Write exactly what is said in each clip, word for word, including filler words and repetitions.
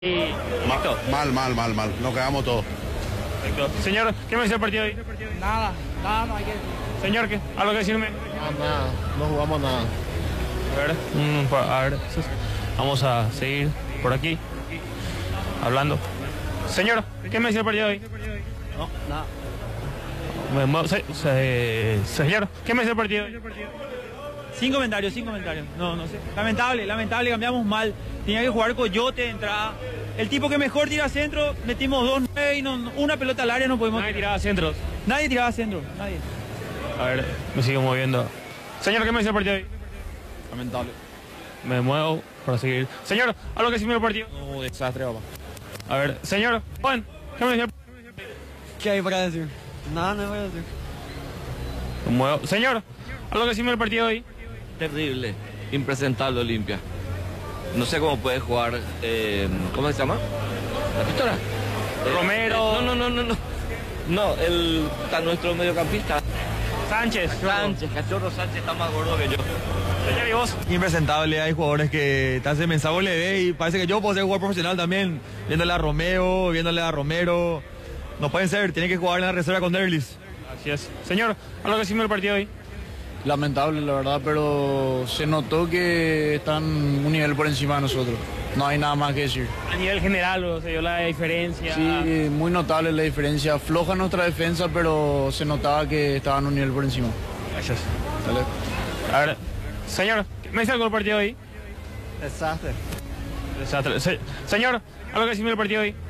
Y... Mal, mal, mal, mal, mal. Nos quedamos todos. Perfecto. Señor, ¿qué me dice el partido hoy? Nada, nada, no hay que... Señor, ¿qué? ¿Algo que decirme? No, nada, no jugamos nada. A ver, mm, pa- a ver, vamos a seguir por aquí, hablando. Señor, ¿qué me dice el partido hoy? No, nada. Me muevo- se- se- señor, ¿qué me dice el partido hoy? Sin comentarios, sin comentarios. No, no sé. Lamentable, lamentable, cambiamos mal. Tenía que jugar Coyote de entrada. El tipo que mejor tira centro, metimos dos nueve y no, una pelota al área no podemos Nadie tirar. tiraba centros. Nadie tiraba centro, nadie. A ver, me sigo moviendo. Señor, ¿qué me dice el partido hoy? Lamentable. Me muevo para seguir. Señor, ¿algo que decirme del partido? No, desastre, papá. A ver, señor, Juan, ¿qué me dice el partido? ¿Qué hay para decir? Nada, no hay para decir. Me muevo. Señor, ¿algo que decirme del partido hoy? Terrible, impresentable Olimpia. No sé cómo puede jugar, eh, ¿cómo se llama? ¿La pistola? Eh, Romero. eh, no, no, no, no, no. No, el, está nuestro mediocampista. Sánchez. Sánchez, Cachorro Sánchez está más gordo que yo. Señor, ¿y vos? Impresentable, hay jugadores que te hacen mensaje le ve y parece que yo puedo ser jugador profesional también, viéndole a Romeo, viéndole a Romero. No pueden ser, tienen que jugar en la reserva con Derlis. Así es. Señor, ¿algo que decirme del partido hoy? Lamentable, la verdad, pero se notó que están un nivel por encima de nosotros. No hay nada más que decir. A nivel general, ¿o se dio la diferencia? Sí, muy notable la diferencia. Floja nuestra defensa, pero se notaba que estaban un nivel por encima. Gracias. Dale. A ver, señor, ¿me dice algo del partido hoy? Desastre. Desastre. Se- señor, ¿algo que decirme del partido hoy?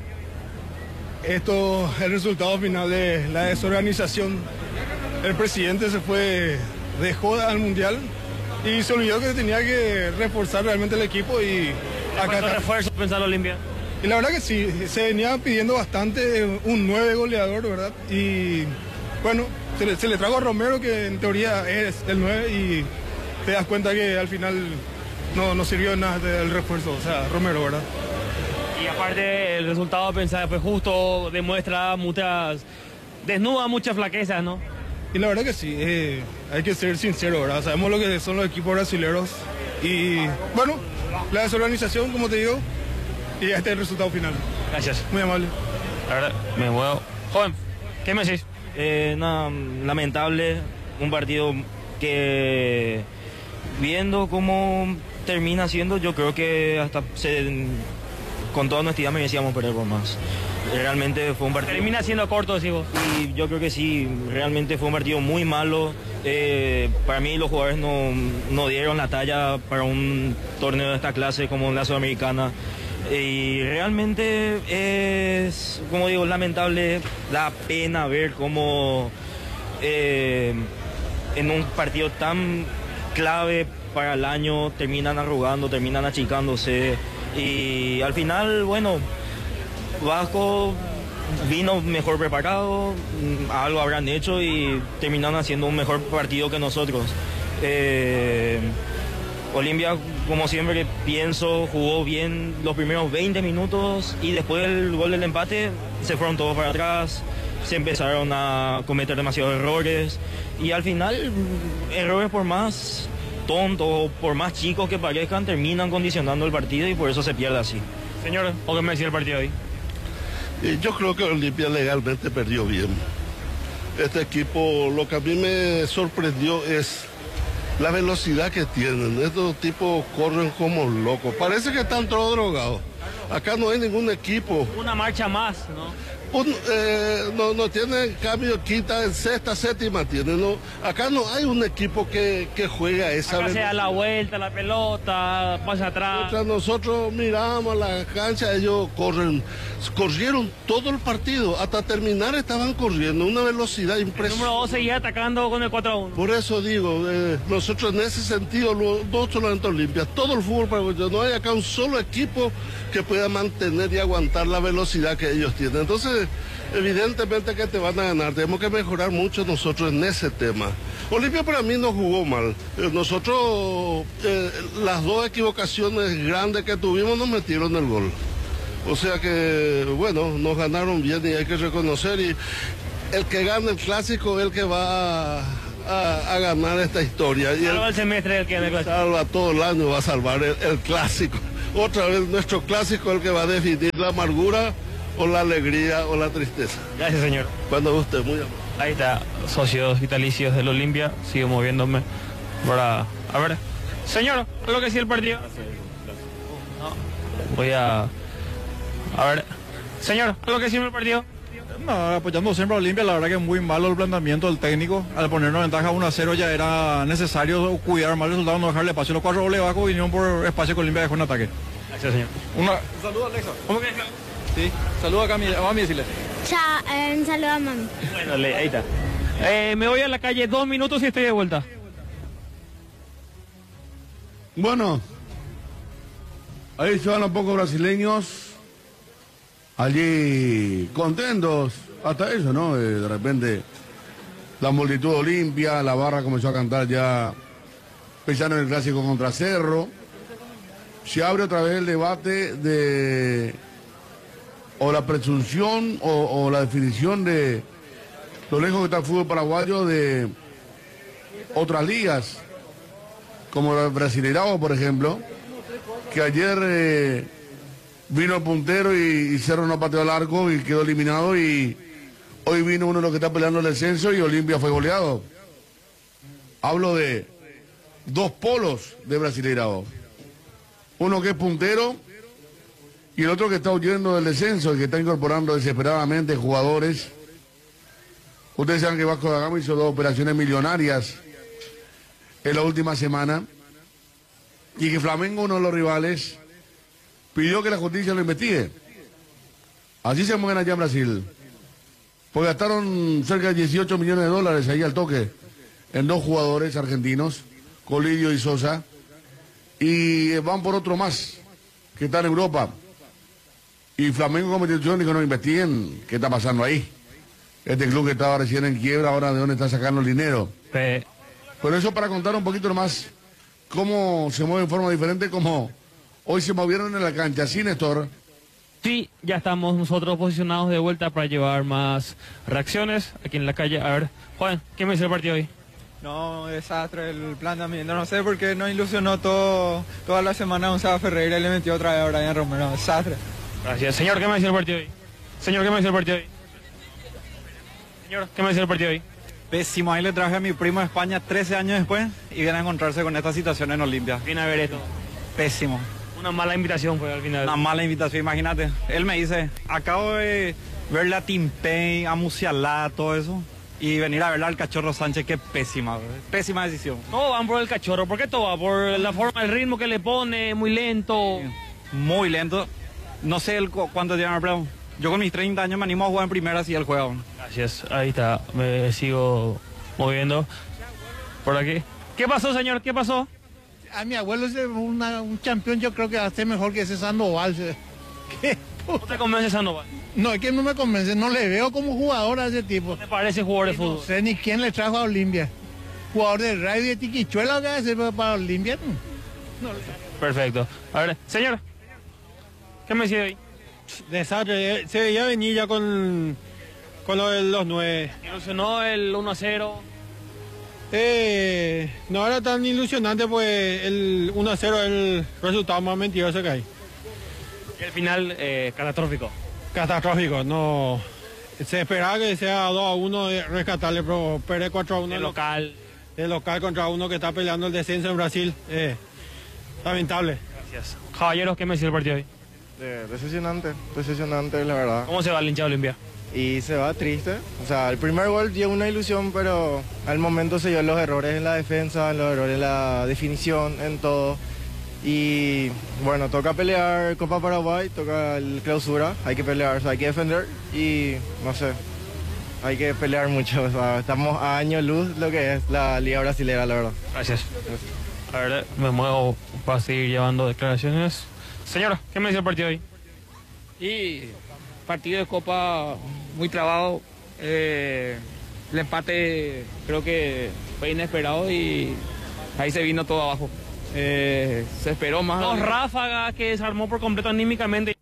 Esto es el resultado final de la desorganización. El presidente se fue de joda al mundial y se olvidó que tenía que reforzar realmente el equipo y acá ¿Cuántos está. refuerzos pensar Olimpia? Y la verdad que sí, se venía pidiendo bastante un nueve goleador, ¿verdad? Y bueno, se le, se le trajo a Romero, que en teoría es el nueve, y te das cuenta que al final no, no sirvió nada del refuerzo, o sea, Romero, ¿verdad? Y aparte, el resultado pensado fue justo, demuestra muchas, desnuda muchas flaquezas, ¿no? Y la verdad que sí, eh, hay que ser sincero, ¿verdad? Sabemos lo que son los equipos brasileños y bueno, la desorganización, como te digo, y este es el resultado final. Gracias. Muy amable. La verdad, me muevo. Joven, ¿qué me decís? Eh, nada, lamentable, un partido que viendo cómo termina siendo, yo creo que hasta se, con toda honestidad merecíamos perder por más. Realmente fue un partido... Termina siendo corto, decís vos. Y yo creo que sí, realmente fue un partido muy malo. Eh, para mí los jugadores no, no dieron la talla para un torneo de esta clase como la Sudamericana. Y realmente es, como digo, lamentable, da pena ver cómo eh, en un partido tan clave para el año terminan arrugando, terminan achicándose. Y al final, bueno, Vasco vino mejor preparado, algo habrán hecho y terminaron haciendo un mejor partido que nosotros. Eh, Olimpia, como siempre pienso, jugó bien los primeros veinte minutos y después del gol del empate se fueron todos para atrás, se empezaron a cometer demasiados errores y al final errores por más tontos o por más chicos que parezcan terminan condicionando el partido y por eso se pierde así. Señor, ¿o qué me decía el partido hoy? Y yo creo que Olimpia legalmente perdió bien. Este equipo, lo que a mí me sorprendió es la velocidad que tienen. Estos tipos corren como locos. Parece que están todos drogados. Acá no hay ningún equipo. Una marcha más, ¿no? Un, eh, no, no tiene cambio, quita en sexta, séptima tiene. No, acá no hay un equipo que, que juega esa Acá se velocidad. da la vuelta, la pelota, pasa atrás. Mientras nosotros miramos la cancha, ellos corren, corrieron todo el partido, hasta terminar estaban corriendo, una velocidad El número impresionante. dos seguía atacando con el cuatro a uno. Por eso digo, eh, nosotros en ese sentido, lo- no solamente Olimpia, todo el fútbol paraguayo, no hay acá un solo equipo que pueda mantener y aguantar la velocidad que ellos tienen. Entonces, evidentemente que te van a ganar, tenemos que mejorar mucho nosotros en ese tema. Olimpia para mí no jugó mal. Eh, Nosotros, eh, las dos equivocaciones grandes que tuvimos nos metieron el gol. O sea que, bueno, nos ganaron bien y hay que reconocer. Y el que gana el clásico es el que va a, a- a ganar esta historia. Y Salva el el semestre del que en el clásico. salva todo el año, va a salvar el, el clásico. otra vez nuestro clásico, el que va a definir la amargura o la alegría o la tristeza. Gracias, señor. Cuando usted, muy amable. Ahí está, socios vitalicios del Olimpia. Sigo moviéndome para... A ver, señor, ¿algo que decir el partido? No. Voy a... A ver, señor, ¿algo que decir el partido? No, apoyando siempre a Olimpia, la verdad que es muy malo el planteamiento del técnico. Al ponernos ventaja uno a cero ya era necesario cuidar más el resultado, no dejarle espacio. Los cuatro goles bajos vinieron por espacio que Olimpia dejó en ataque. Gracias, señor. Una... Saludos, Alexa. ¿Cómo que? Sí, saludos acá a, mi, a mami, decirle. Chao, eh, un saludo a mami. Bueno, le, ahí está. Eh, me voy a la calle dos minutos y estoy de vuelta. Bueno, ahí se van los pocos brasileños. Allí contentos, hasta eso, ¿no? Eh, de repente la multitud Olimpia, la barra comenzó a cantar ya pensando en el clásico contra Cerro. Se abre otra vez el debate de o la presunción o, o la definición de lo lejos que está el fútbol paraguayo de otras ligas, como el Brasileirao, por ejemplo, que ayer... Eh, vino el puntero y, y Cerro no pateó al arco y quedó eliminado, y hoy vino uno de los que está peleando el descenso y Olimpia fue goleado. Hablo de dos polos de Brasileirao. Uno que es puntero y el otro que está huyendo del descenso y que está incorporando desesperadamente jugadores. Ustedes saben que Vasco da Gama hizo dos operaciones millonarias en la última semana y que Flamengo, uno de los rivales, pidió que la justicia lo investigue. Así se mueven allá en Brasil. Pues gastaron cerca de dieciocho millones de dólares ahí al toque en dos jugadores argentinos, Colidio y Sosa, y van por otro más que está en Europa. Y Flamengo como institución dijo: no investiguen qué está pasando ahí. Este club que estaba recién en quiebra, ahora de dónde está sacando el dinero. Pe... Pero eso para contar un poquito más cómo se mueve en forma diferente, como hoy se movieron en la cancha. ¿Sí, Néstor? Sí, ya estamos nosotros posicionados de vuelta para llevar más reacciones aquí en la calle. A ver, Juan, ¿qué me dice el partido hoy? No, desastre el planteamiento. No sé por qué nos ilusionó todo, toda la semana a Gonzalo Ferreira y le metió otra vez a Brian Romero. Desastre. Gracias. Señor, ¿qué me dice el partido hoy? Señor, ¿qué me dice el partido hoy? Señor, ¿qué me dice el partido hoy? Pésimo. Ahí le traje a mi primo de España trece años después y viene a encontrarse con esta situación en Olimpia. Viene a ver esto. Pésimo. Una mala invitación fue al final. Una mala invitación, imagínate. Él me dice, acabo de verle a Timpey, a Musialá, todo eso, y venir a verla al Cachorro Sánchez, qué pésima, pésima decisión. No, van por el Cachorro. ¿Por qué todo va? Por la forma, el ritmo que le pone, muy lento. Muy lento. No sé el, cuánto tiene, pero yo con mis treinta años me animo a jugar en primera así el juego. Gracias, ahí está, me sigo moviendo por aquí. ¿Qué pasó, señor? ¿Qué pasó? A mi abuelo es una, un campeón, yo creo que hace mejor que ese Sandoval. ¿Qué? ¿No te convence Sandoval? No, es que no me convence, no le veo como jugador a ese tipo. ¿Me parece jugador de fútbol? No sé ni quién le trajo a Olimpia. Jugador de radio y de Tiquichuela, ¿qué hace para Olimpia? No. Perfecto. A ver, señor, ¿qué me decide hoy? Desastre, se veía venir ya con, con lo de los nueve. ¿Ilusionó el uno a cero? Eh, no era tan ilusionante, pues el uno a cero es el resultado más mentiroso que hay. Y el final eh, catastrófico. Catastrófico, no. Se esperaba que sea dos a uno de rescatarle, pero perder cuatro a uno. El local. El local contra uno que está peleando el descenso en Brasil. Eh, lamentable. Gracias. Caballeros, ¿qué me decía el partido hoy? Eh, decepcionante, decepcionante, la verdad. ¿Cómo se va el hinchado Olimpia? Y se va triste. O sea, el primer gol dio una ilusión, pero al momento se dio los errores en la defensa, los errores en la definición, en todo. Y bueno, toca pelear Copa Paraguay, toca el clausura, hay que pelear, o sea, hay que defender y no sé, hay que pelear mucho. O sea, estamos a año luz lo que es la Liga Brasilera, la verdad. Gracias. A ver, me muevo para seguir llevando declaraciones. Señora, ¿qué me dice el partido hoy? Y partido de Copa muy trabado, eh, el empate creo que fue inesperado y ahí se vino todo abajo. Eh, se esperó más. Dos ráfagas que desarmó por completo anímicamente.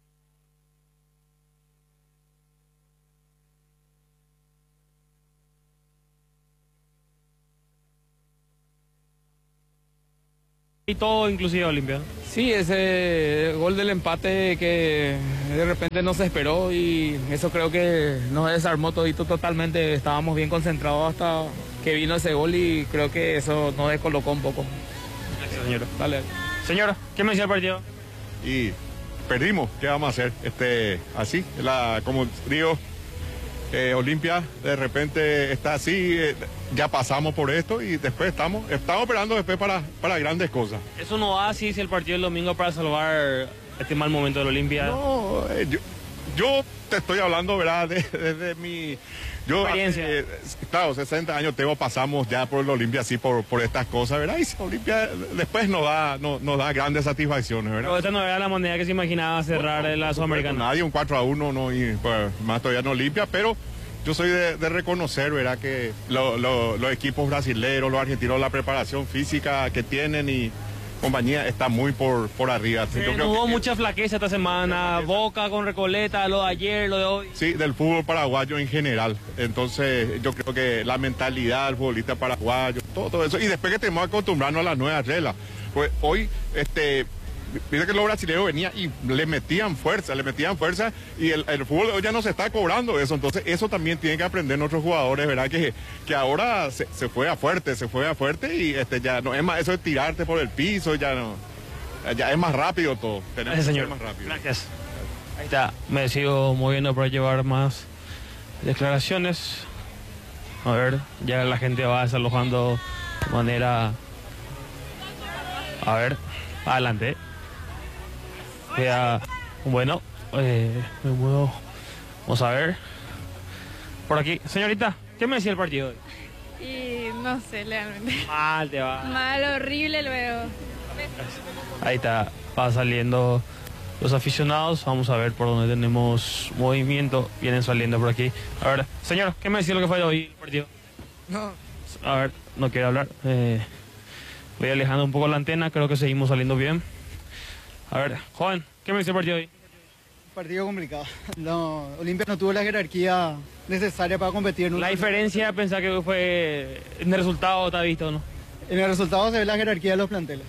y todo, inclusive Olimpia. Sí, ese gol del empate que de repente no se esperó y eso creo que nos desarmó todito totalmente. Estábamos bien concentrados hasta que vino ese gol y creo que eso nos descolocó un poco. Gracias, señora. Dale. Señora, ¿qué me decía el partido? Y perdimos, ¿qué vamos a hacer? Este, así, la, como digo, eh, Olimpia de repente está así, eh, ya pasamos por esto y después estamos, estamos esperando después para, para grandes cosas. ¿Eso no va así si el partido del domingo para salvar este mal momento del Olimpia? No, eh, yo, yo te estoy hablando, ¿verdad? Desde de, de mi... Yo, experiencia. Eh, claro, sesenta años tengo, pasamos ya por el Olimpia así por, por estas cosas, ¿verdad? Y Olimpia después nos da, no, nos da grandes satisfacciones, ¿verdad? Pero esta no era la manera que se imaginaba cerrar no, no, la Sudamericana. Nadie, un cuatro a uno, no, y pues, más todavía no Olimpia, pero yo soy de, de reconocer, ¿verdad? Que lo, lo, los equipos brasileños, los argentinos, la preparación física que tienen y compañía está muy por, por arriba. Sí, yo no creo hubo que, mucha flaqueza esta semana, Boca con Recoleta, lo de ayer, lo de hoy. Sí, del fútbol paraguayo en general. Entonces, yo creo que la mentalidad del futbolista paraguayo, todo, todo eso. Y después que tenemos que acostumbrarnos a las nuevas reglas. Pues hoy, este, mira que los brasileños venían y le metían fuerza, le metían fuerza y el, el fútbol hoy ya no se está cobrando eso. Entonces, eso también tienen que aprender nuestros jugadores, ¿verdad? Que, que ahora se, se fue a fuerte, se fue a fuerte y este ya no es más eso de tirarte por el piso, ya no. Ya es más rápido todo. Tenemos Gracias, que señor. ser más rápido. Gracias. Ahí está. Me sigo moviendo para llevar más declaraciones. A ver, ya la gente va desalojando de manera... A ver, adelante. Ya, bueno, eh, me muevo. Vamos a ver. Por aquí. Señorita, ¿qué me decía el partido hoy? Y no sé, realmente. Mal te va. Mal, horrible luego. Ahí está, va saliendo los aficionados. Vamos a ver por dónde tenemos movimiento. Vienen saliendo por aquí. A ver, señor, ¿qué me decía lo que fue hoy el partido? No. A ver, no quiero hablar. Eh, voy alejando un poco la antena, creo que seguimos saliendo bien. A ver, joven, ¿qué me dice el partido hoy? Partido complicado. No, Olimpia no tuvo la jerarquía necesaria para competir. En un... La diferencia, pensar que fue en el resultado, ¿está visto o no? En el resultado se ve la jerarquía de los planteles.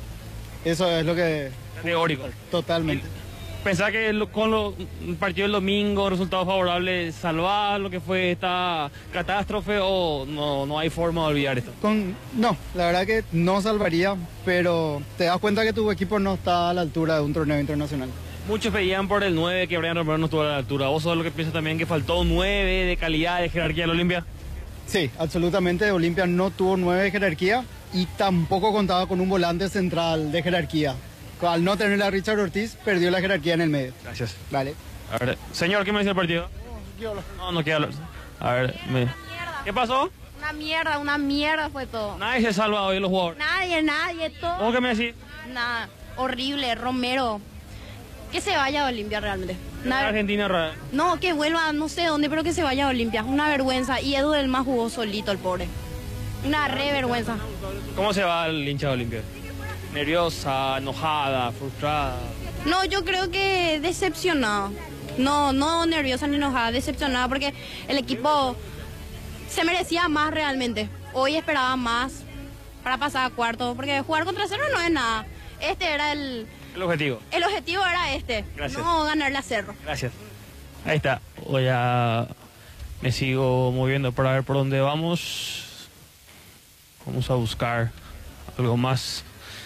Eso es lo que... Teórico. Totalmente. Pensar que lo, con lo, el partido del domingo, resultado favorable, salvar lo que fue esta catástrofe o no, no hay forma de olvidar esto. Con, no, la verdad que no salvaría, pero te das cuenta que tu equipo no está a la altura de un torneo internacional. Muchos pedían por el nueve, que Brian Romero no estuvo a la altura. ¿Vos sos lo que piensas también que faltó un nueve de calidad, de jerarquía en Olimpia? Sí, absolutamente. Olimpia no tuvo nueve de jerarquía y tampoco contaba con un volante central de jerarquía. Al no tener a Richard Ortiz, perdió la jerarquía en el medio. Gracias. Vale. A ver, señor, ¿qué me dice el partido? No, no quiero hablar. A ver, me... ¿qué pasó? Una mierda, una mierda fue todo. Nadie se salva hoy los jugadores. Nadie, nadie, todo. ¿Cómo que me decís? Nada, horrible, Romero. Que se vaya a Olimpia realmente. Una... Argentina rara. No, que vuelva, no sé dónde, pero que se vaya a Olimpia. Una vergüenza. Y Edu del más jugó solito, el pobre. Una re vergüenza. ¿Cómo se va el hincha de Olimpia? Nerviosa, enojada, frustrada. No, yo creo que decepcionada. No, no nerviosa ni enojada, decepcionada porque el equipo se merecía más realmente. Hoy esperaba más para pasar a cuarto, porque jugar contra Cerro no es nada. Este era el... El objetivo. El objetivo era este, Gracias. no ganarle a Cerro. Gracias. Ahí está. Voy a... Me sigo moviendo para ver por dónde vamos. Vamos a buscar algo más.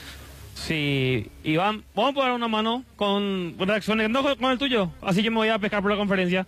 Sí, Iván, vamos a poner una mano con reacciones, no con el tuyo, así que me voy a pescar por la conferencia.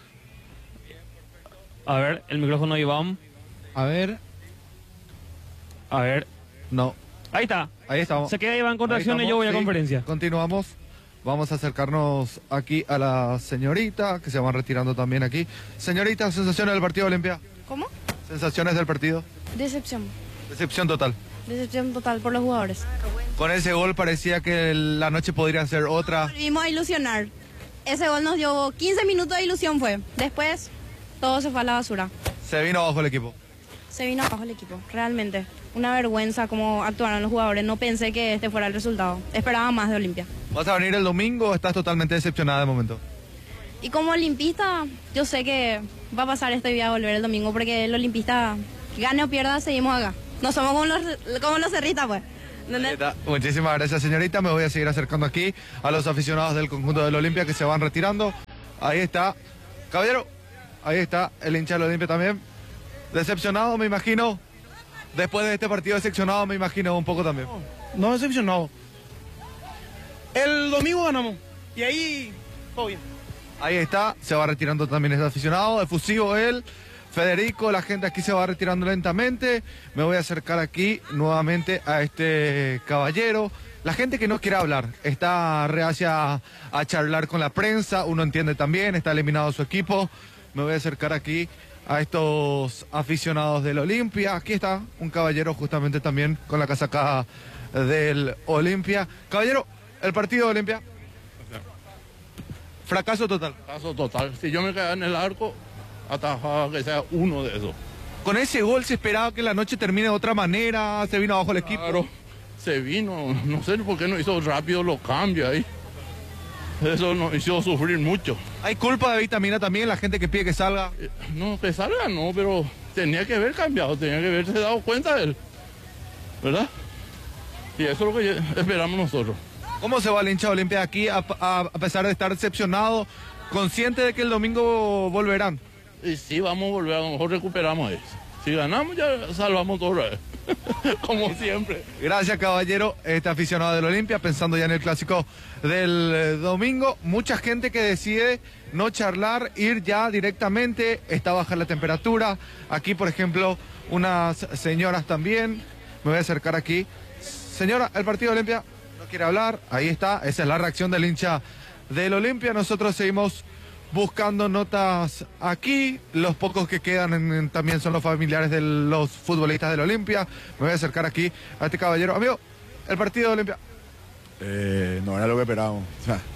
A ver, el micrófono de Iván. A ver. A ver. No. Ahí está. Ahí estamos. Se queda Iván con reacciones y yo voy a sí. conferencia. Continuamos. Vamos a acercarnos aquí a la señorita, que se van retirando también aquí. Señorita, ¿sensaciones del partido Olimpia? ¿Cómo? ¿Sensaciones del partido? Decepción. Decepción total. Decepción total por los jugadores. Con ese gol parecía que la noche podría ser otra. Volvimos a ilusionar. Ese gol nos dio quince minutos de ilusión fue. Después, todo se fue a la basura. Se vino abajo el equipo. Se vino abajo el equipo, realmente. Una vergüenza cómo actuaron los jugadores. No pensé que este fuera el resultado. Esperaba más de Olimpia. ¿Vas a venir el domingo o estás totalmente decepcionada de momento? Y como olimpista, yo sé que va a pasar esto y voy a volver el domingo porque el olimpista, gane o pierda, seguimos acá. No somos como los, como los cerristas, pues. ¿Entendés? Muchísimas gracias, señorita. Me voy a seguir acercando aquí a los aficionados del conjunto del Olimpia que se van retirando. Ahí está, caballero, ahí está el hincha del Olimpia también. Decepcionado, me imagino. Después de este partido decepcionado, me imagino un poco también. No decepcionado. El domingo ganamos. Y ahí, todo bien. Ahí está, se va retirando también este aficionado, efusivo él. Federico, la gente aquí se va retirando lentamente. Me voy a acercar aquí nuevamente a este caballero. La gente que no quiere hablar, está reacia a, a charlar con la prensa, uno entiende también, está eliminado su equipo. Me voy a acercar aquí a estos aficionados del Olimpia. Aquí está un caballero justamente también con la casaca del Olimpia. Caballero, el partido de Olimpia. Fracaso total. Fracaso total. Si yo me quedaba en el arco, atajaba que sea uno de esos. Con ese gol se esperaba que la noche termine de otra manera, se vino abajo el equipo. Claro, se vino, no sé por qué no hizo rápido los cambios ahí. Eso nos hizo sufrir mucho. ¿Hay culpa de Vitamina también, la gente que pide que salga? No, que salga no, pero tenía que haber cambiado, tenía que haberse dado cuenta de él, ¿verdad? Y eso es lo que esperamos nosotros. ¿Cómo se va el hincha Olimpia aquí a, a, a pesar de estar decepcionado, consciente de que el domingo volverán? Y sí, vamos a volver, a lo mejor recuperamos eso. Si ganamos ya salvamos todo, como siempre. Gracias, caballero, este aficionado del Olimpia, pensando ya en el clásico del eh, domingo. Mucha gente que decide no charlar, ir ya directamente, está baja la temperatura. Aquí, por ejemplo, unas señoras también. Me voy a acercar aquí. Señora, el partido de Olimpia no quiere hablar. Ahí está, esa es la reacción del hincha del Olimpia. Nosotros seguimos buscando notas aquí. Los pocos que quedan en, en, también son los familiares de los futbolistas del Olimpia. Me voy a acercar aquí a este caballero. Amigo, el partido de Olimpia. Eh, no era lo que esperábamos. O sea,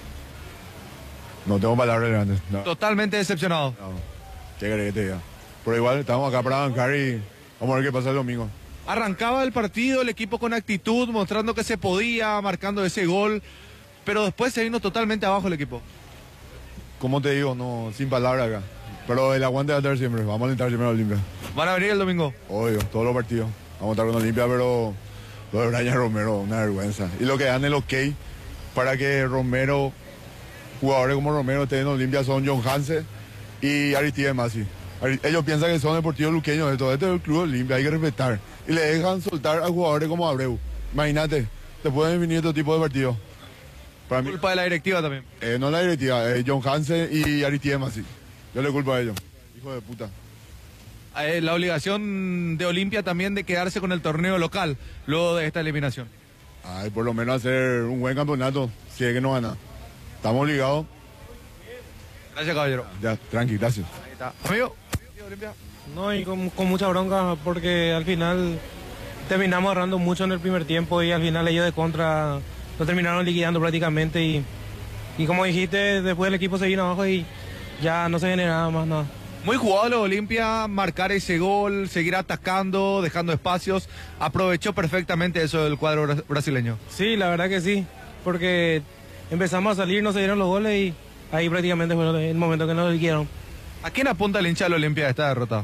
no tengo palabras grandes. No. Totalmente decepcionado. No. ¿Qué querés que te diga? Pero igual estamos acá para bancar y vamos a ver qué pasa el domingo. Arrancaba el partido, el equipo con actitud, mostrando que se podía, marcando ese gol, pero después se vino totalmente abajo el equipo. Como te digo, no, sin palabras acá. Pero el aguante va a estar siempre, vamos a alentar siempre a Olimpia. ¿Van a venir el domingo? Obvio, todos los partidos. Vamos a estar con Olimpia, pero lo de Brian Romero, una vergüenza. Y lo que dan el ok para que Romero, jugadores como Romero estén en Olimpia son John Hansen y Aristide Masi. Ellos piensan que son deportivos luqueños de todo. Este es el club Olimpia, hay que respetar. Y le dejan soltar a jugadores como Abreu. Imagínate, te pueden venir este tipo de partidos. Para mí, culpa de la directiva también. Eh, no la directiva, eh, John Hansen y Aristide Masi. Yo le culpo a ellos. Hijo de puta. Eh, la obligación de Olimpia también de quedarse con el torneo local luego de esta eliminación. Ay, por lo menos hacer un buen campeonato, si es que no gana. Estamos obligados. Gracias, caballero. Ya, tranqui, gracias. Ahí está. Amigo. No, y con, con mucha bronca porque al final terminamos agarrando mucho en el primer tiempo y al final ellos de contra lo terminaron liquidando prácticamente y, y como dijiste, después el equipo se vino abajo y ya no se generaba más nada. Muy jugado lo Olimpia, marcar ese gol, seguir atacando, dejando espacios. Aprovechó perfectamente eso del cuadro bra brasileño. Sí, la verdad que sí, porque empezamos a salir, no se dieron los goles y ahí prácticamente fue el momento que nos liquidaron. ¿A quién apunta el hincha del Olimpia de esta derrota?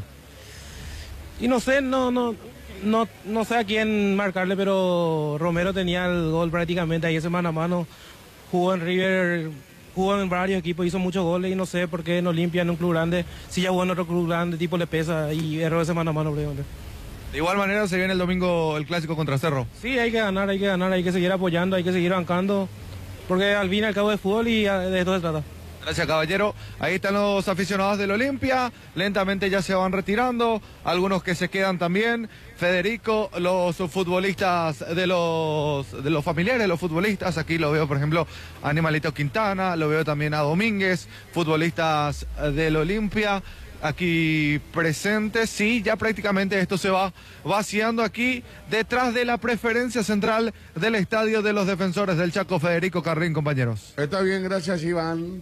Y no sé, no, no, no, no sé a quién marcarle, pero Romero tenía el gol prácticamente ahí ese mano a mano. Jugó en River, jugó en varios equipos, hizo muchos goles y no sé por qué en Olimpia, en un club grande, si ya jugó en otro club grande, tipo le pesa y erró ese mano a mano. De igual manera se viene el domingo el clásico contra Cerro. Sí, hay que ganar, hay que ganar, hay que seguir apoyando, hay que seguir bancando, porque al fin y al cabo es fútbol y de esto se trata. Gracias, caballero. Ahí están los aficionados del Olimpia. Lentamente ya se van retirando. Algunos que se quedan también. Federico, los futbolistas de los, de los familiares de los futbolistas. Aquí lo veo, por ejemplo, a Animalito Quintana. Lo veo también a Domínguez, futbolistas del Olimpia. Aquí presentes. Sí, ya prácticamente esto se va vaciando aquí detrás de la preferencia central del estadio de los Defensores del Chaco. Federico Carrín, compañeros. Está bien, gracias, Iván.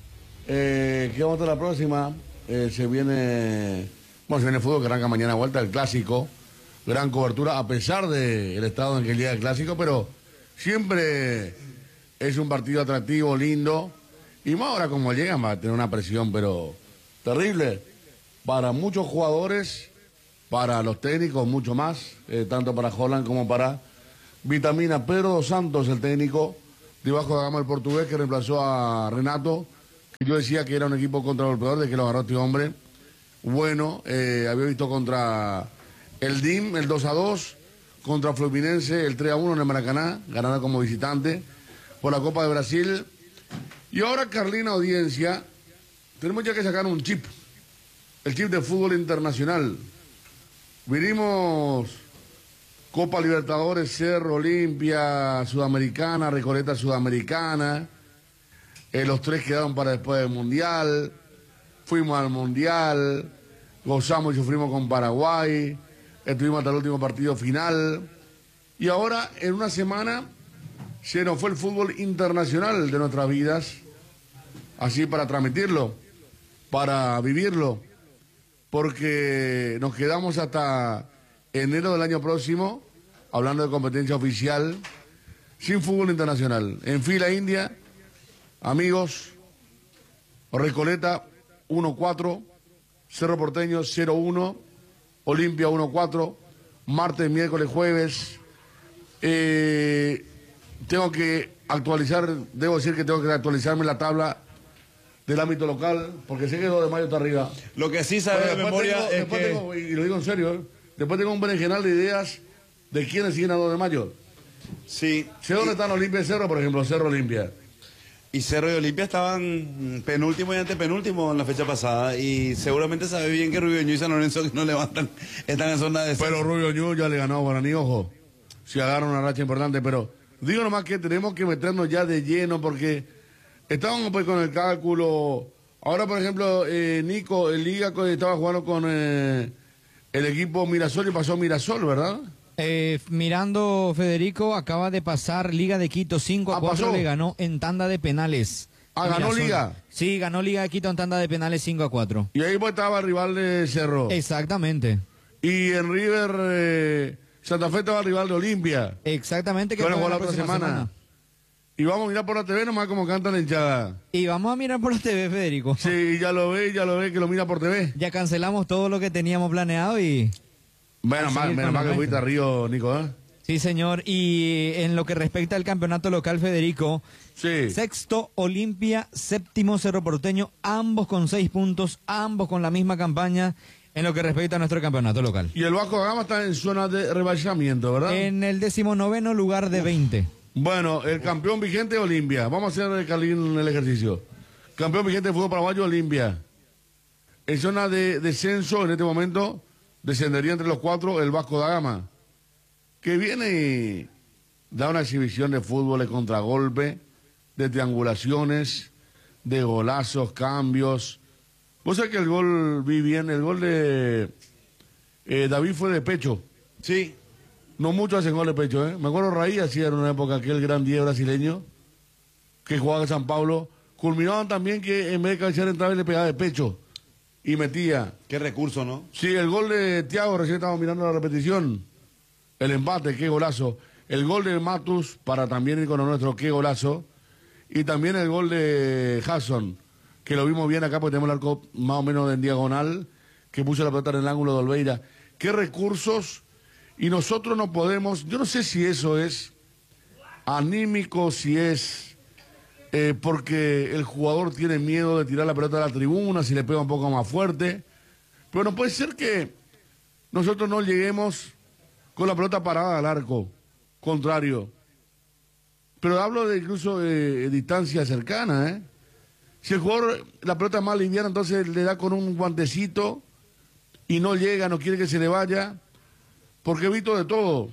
Eh, ¿Qué vamos a la próxima? Eh, se viene, bueno, se viene el fútbol que arranca mañana vuelta, el clásico, gran cobertura, a pesar del estado en que el día del clásico, pero siempre es un partido atractivo, lindo, y más ahora como llegan va a tener una presión, pero terrible, para muchos jugadores, para los técnicos, mucho más, eh, tanto para Holland como para vitamina. Pedro dos Santos, el técnico de Vasco da Gama, el portugués, que reemplazó a Renato, que yo decía que era un equipo contragolpeador, de que lo agarró este hombre. Bueno, eh, había visto contra el D I M el dos a dos, contra Fluminense el tres a uno en el Maracaná, ganando como visitante por la Copa de Brasil. Y ahora, Carlina, audiencia, tenemos ya que sacar un chip, el chip de fútbol internacional. Vinimos Copa Libertadores, Cerro, Olimpia, Sudamericana, Recoleta Sudamericana, eh, los tres quedaron para después del Mundial, fuimos al Mundial, gozamos y sufrimos con Paraguay, estuvimos hasta el último partido final, y ahora en una semana se nos fue el fútbol internacional de nuestras vidas, así para transmitirlo, para vivirlo, porque nos quedamos hasta enero del año próximo, hablando de competencia oficial, sin fútbol internacional. En fila India, amigos, Recoleta uno cuatro, Cerro Porteño cero uno, Olimpia uno cuatro, martes, miércoles, jueves. Eh, tengo que actualizar, debo decir que tengo que actualizarme la tabla del ámbito local, porque sé que el dos de mayo está arriba. Lo que sí sabe de memoria tengo, es después que... tengo, y lo digo en serio, ¿eh? Después tengo un berenjenal de ideas de quiénes siguen a dos de mayo. Sí. Sé dónde están Olimpia y Cerro, por ejemplo, Cerro Olimpia. Y Cerro y Olimpia estaban penúltimo y antepenúltimo en la fecha pasada. Y seguramente sabe bien que Rubio Ñu y San Lorenzo, que no levantan, están en zona de... Pero Rubio Ñu ya le ganó a Guaraní, ojo. Se agarra una racha importante, pero digo nomás que tenemos que meternos ya de lleno, porque estábamos pues con el cálculo. Ahora, por ejemplo, eh, Nico, el Liga estaba jugando con eh, el equipo Mirasol y pasó Mirasol, ¿verdad? Eh, mirando, Federico, acaba de pasar Liga de Quito cinco a cuatro, le ganó en tanda de penales. Ah, ¿ganó Mirasol. Liga? Sí, ganó Liga de Quito en tanda de penales cinco a cuatro. Y ahí pues estaba el rival de Cerro. Exactamente. Y en River, eh, Santa Fe estaba el rival de Olimpia. Exactamente. Que van a juega jugar la otra semana. semana. Y vamos a mirar por la T V nomás como canta la hinchada. Y vamos a mirar por la T V, Federico. Sí, ya lo ve, ya lo ve, que lo mira por T V. Ya cancelamos todo lo que teníamos planeado y... Bueno, más, menos mal que fuiste a Río, Nico, ¿eh? Sí, señor. Y en lo que respecta al campeonato local, Federico, sí. Sexto, Olimpia, séptimo, Cerro Porteño, ambos con seis puntos, ambos con la misma campaña en lo que respecta a nuestro campeonato local. Y el Vasco da Gama está en zona de rebaixamiento, ¿verdad? En el decimonoveno lugar de veinte. Bueno, el campeón vigente Olimpia. Vamos a hacer, Carlín, el ejercicio. Campeón vigente de fútbol paraguayo, Olimpia. En zona de descenso, en este momento, descendería entre los cuatro el Vasco da Gama, que viene y da una exhibición de fútbol de contragolpe, de triangulaciones, de golazos, cambios. Vos sabés que el gol, vi bien, el gol de eh, David fue de pecho. Sí. No muchos hacen gol de pecho, ¿eh? Me acuerdo Raí hacía en una época aquel gran diez brasileño que jugaba en San Pablo. Culminaban también que en vez de cabecear entraba y le pegaba de pecho y metía. Qué recurso, ¿no? Sí, el gol de Thiago, recién estábamos mirando la repetición. El empate, qué golazo. El gol de Matus, para también ir con lo nuestro, qué golazo. Y también el gol de Hudson, que lo vimos bien acá porque tenemos el arco más o menos en diagonal, que puso la pelota en el ángulo de Olveira. Qué recursos. Y nosotros no podemos, yo no sé si eso es anímico, si es eh, porque el jugador tiene miedo de tirar la pelota a la tribuna, si le pega un poco más fuerte. Pero no puede ser que nosotros no lleguemos con la pelota parada al arco contrario. Pero hablo de incluso de distancia cercana, ¿eh? Si el jugador, la pelota es más liviana, entonces le da con un guantecito y no llega, no quiere que se le vaya. Porque he visto de todo.